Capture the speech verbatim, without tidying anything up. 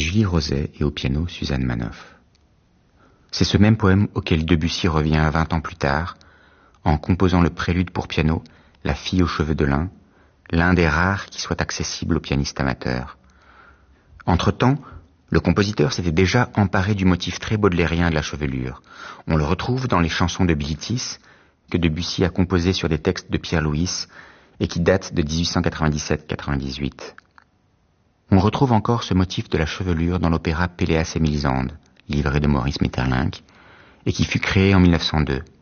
Julie Roset et au piano Suzanne Manoff. C'est ce même poème auquel Debussy revient vingt ans plus tard, en composant le prélude pour piano, La fille aux cheveux de lin, l'un des rares qui soit accessible aux pianistes amateurs. Entre-temps, le compositeur s'était déjà emparé du motif très baudelairien de la chevelure. On le retrouve dans les chansons de Bilitis, que Debussy a composées sur des textes de Pierre Louis et qui datent de dix-huit cent quatre-vingt-dix-sept quatre-vingt-dix-huit. On retrouve encore ce motif de la chevelure dans l'opéra Péléas et Mélisande, livré de Maurice Maeterlinck, et qui fut créé en mille neuf cent deux.